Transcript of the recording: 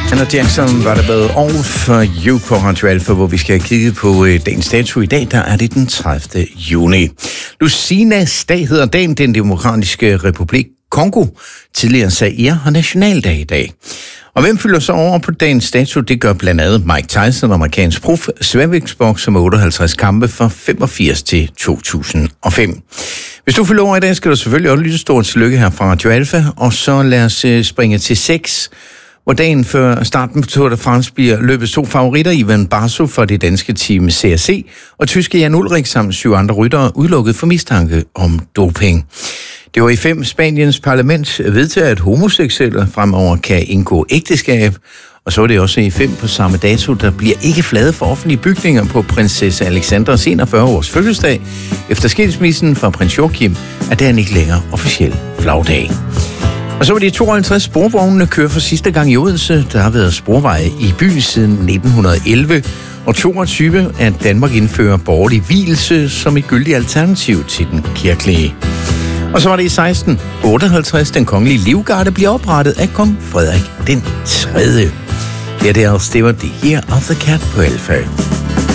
Anna Jackson var der med All for You på Radio Alfa, hvor vi skal kigge på dagens dato. I dag, der er det den 30. juni. Lucinas dag hedder dagen. Den demokratiske republik Kongo, tidligere Zaire, har nationaldag i dag. Og hvem fylder så over på dagens dato? Det gør blandt andet Mike Tyson, amerikansk prof, sværvægtsbokser med 58 kampe fra 85 til 2005. Hvis du fylder over i dag, skal du selvfølgelig også lytte stort tillykke her fra Radio Alfa, og så lad os springe til 6, hvor dagen før starten på Tour de France bliver løbet 2 favoritter, Ivan Barso for det danske team CRC, og tyske Jan Ullrich samt 7 andre ryttere udelukket for mistanke om doping. Det var i 5 Spaniens parlament vedtaget, at homoseksuelle fremover kan indgå ægteskab, og så er det også i 5 på samme dato, der bliver ikke flaget for offentlige bygninger på prinsesse Alexandras 41 års fødselsdag. Efter skilsmissen fra prins Joachim er den ikke længere officiel flagdag. Og så var de 52 sporvognene kører for sidste gang i Odense. Der har været sporveje i byen siden 1911. Og 22 at Danmark indfører borgerlig vielse som et gyldigt alternativ til den kirkelige. Og så var det i 1658, den kongelige livgarde bliver oprettet af kong Frederik den 3. Det var The Year of the Cat på Alfa.